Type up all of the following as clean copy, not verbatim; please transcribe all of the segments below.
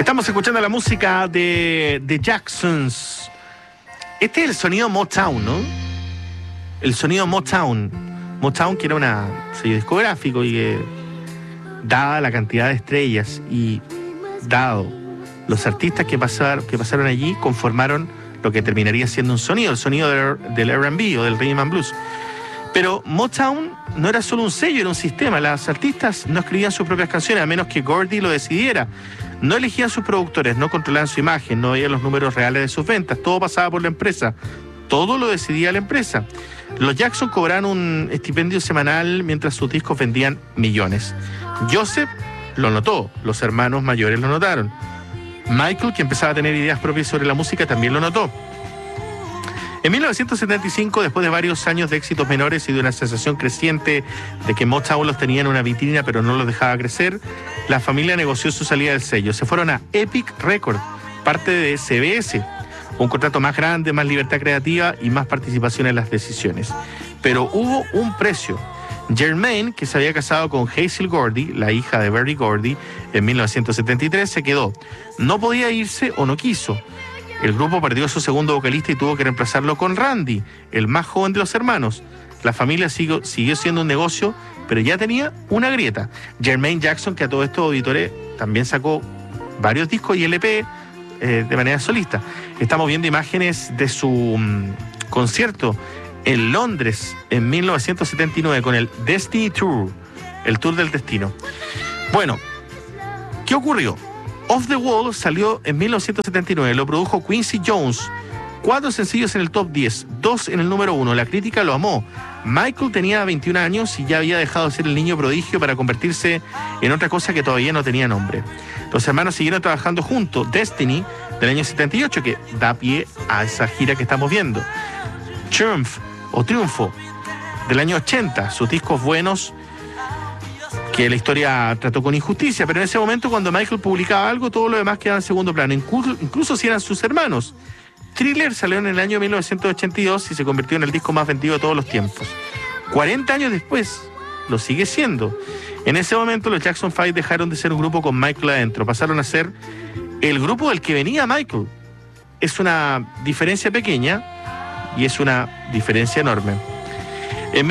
Estamos escuchando la música de The Jacksons. Este es el sonido Motown, ¿no? El sonido Motown. Motown, que era una sello discográfico y que, dada la cantidad de estrellas y dado los artistas que pasaron allí, conformaron lo que terminaría siendo un sonido, el sonido del R&B o del Rhythm and Blues. Pero Motown no era solo un sello, era un sistema. Las artistas no escribían sus propias canciones, a menos que Gordy lo decidiera. No elegían sus productores, no controlaban su imagen, no veían los números reales de sus ventas. Todo pasaba por la empresa. Todo lo decidía la empresa. Los Jackson cobraban un estipendio semanal mientras sus discos vendían millones. Joseph lo notó, los hermanos mayores lo notaron. Michael, que empezaba a tener ideas propias sobre la música, también lo notó. En 1975, después de varios años de éxitos menores y de una sensación creciente de que Motown los tenía en una vitrina pero no los dejaba crecer, la familia negoció su salida del sello. Se fueron a Epic Records, parte de CBS, un contrato más grande, más libertad creativa y más participación en las decisiones. Pero hubo un precio. Jermaine, que se había casado con Hazel Gordy, la hija de Berry Gordy, en 1973, se quedó. No podía irse o no quiso. El grupo perdió a su segundo vocalista y tuvo que reemplazarlo con Randy, el más joven de los hermanos. La familia siguió siendo un negocio, pero ya tenía una grieta. Jermaine Jackson, que a todos estos auditores también sacó varios discos y LP de manera solista. Estamos viendo imágenes de su concierto en Londres en 1979 con el Destiny Tour, el Tour del Destino. Bueno, ¿qué ocurrió? Off the Wall salió en 1979, lo produjo Quincy Jones. 4 sencillos en el top 10, 2 en el número 1. La crítica lo amó. Michael tenía 21 años y ya había dejado de ser el niño prodigio para convertirse en otra cosa que todavía no tenía nombre. Los hermanos siguieron trabajando juntos. Destiny, del año 78, que da pie a esa gira que estamos viendo. Triunfo, del año 80, sus discos buenos, que la historia trató con injusticia, pero en ese momento cuando Michael publicaba algo, todo lo demás quedaba en segundo plano, incluso si eran sus hermanos. Thriller salió en el año 1982 y se convirtió en el disco más vendido de todos los tiempos. 40 años después, lo sigue siendo. En ese momento los Jackson 5 dejaron de ser un grupo con Michael adentro, pasaron a ser el grupo del que venía Michael. Es una diferencia pequeña y es una diferencia enorme. En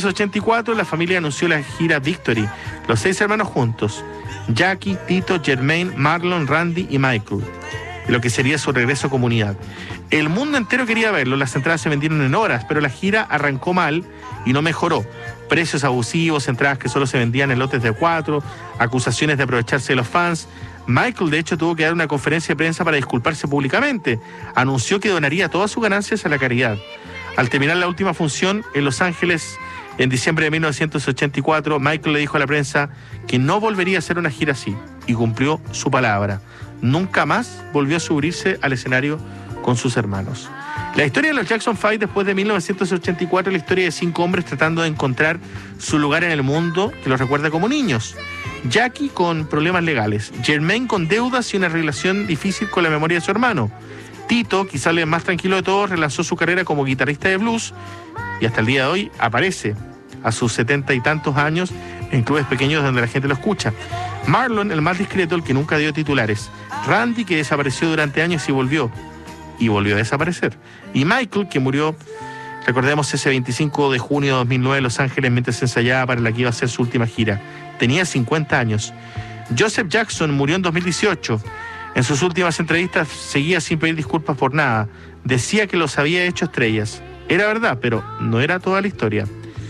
1984 la familia anunció la gira Victory, los 6 hermanos juntos, Jackie, Tito, Jermaine, Marlon, Randy y Michael, lo que sería su regreso a comunidad. El mundo entero quería verlo, las entradas se vendieron en horas, pero la gira arrancó mal y no mejoró. Precios abusivos, entradas que solo se vendían en lotes de 4, acusaciones de aprovecharse de los fans. Michael, de hecho, tuvo que dar una conferencia de prensa para disculparse públicamente. Anunció que donaría todas sus ganancias a la caridad. Al terminar la última función en Los Ángeles, en diciembre de 1984, Michael le dijo a la prensa que no volvería a hacer una gira así, y cumplió su palabra. Nunca más volvió a subirse al escenario con sus hermanos. La historia de los Jackson 5 después de 1984 es la historia de 5 hombres tratando de encontrar su lugar en el mundo que los recuerda como niños. Jackie con problemas legales, Jermaine con deudas y una relación difícil con la memoria de su hermano. Tito, quizás el más tranquilo de todos, relanzó su carrera como guitarrista de blues y hasta el día de hoy aparece a sus 70 y tantos años en clubes pequeños donde la gente lo escucha. Marlon, el más discreto, el que nunca dio titulares. Randy, que desapareció durante años y volvió a desaparecer. Y Michael, que murió, recordemos, ese 25 de junio de 2009 en Los Ángeles mientras se ensayaba para la que iba a ser su última gira. Tenía 50 años. Joseph Jackson murió en 2018. En sus últimas entrevistas seguía sin pedir disculpas por nada. Decía que los había hecho estrellas. Era verdad, pero no era toda la historia.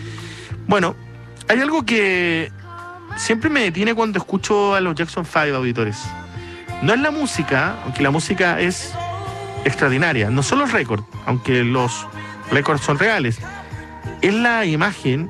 Bueno, hay algo que siempre me detiene cuando escucho a los Jackson 5, auditores. No es la música, aunque la música es extraordinaria. No son los récords, aunque los récords son reales. Es la imagen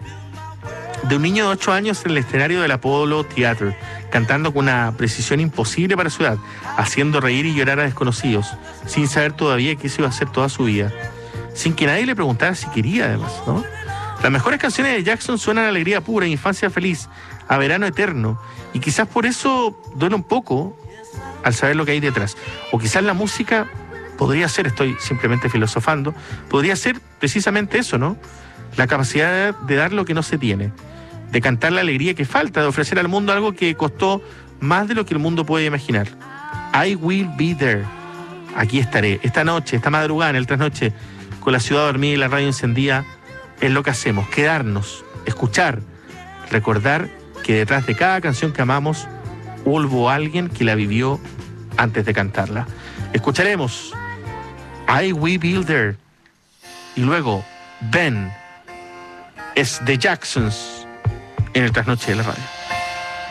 de un niño de 8 años en el escenario del Apollo Theater, cantando con una precisión imposible para su edad, haciendo reír y llorar a desconocidos, sin saber todavía qué se iba a hacer toda su vida, sin que nadie le preguntara si quería, además, ¿no? Las mejores canciones de Jackson suenan a alegría pura, a infancia feliz, a verano eterno, y quizás por eso duele un poco al saber lo que hay detrás. O quizás la música podría ser, estoy simplemente filosofando, podría ser precisamente eso, ¿no? La capacidad de dar lo que no se tiene, de cantar la alegría que falta, de ofrecer al mundo algo que costó más de lo que el mundo puede imaginar. I will be there. Aquí estaré. Esta noche, esta madrugada, en el trasnoche, con la ciudad dormida y la radio encendida, es lo que hacemos. Quedarnos, escuchar, recordar que detrás de cada canción que amamos hubo alguien que la vivió antes de cantarla. Escucharemos I Will Be There y luego Ben, es The Jacksons en el trasnoche de la radio.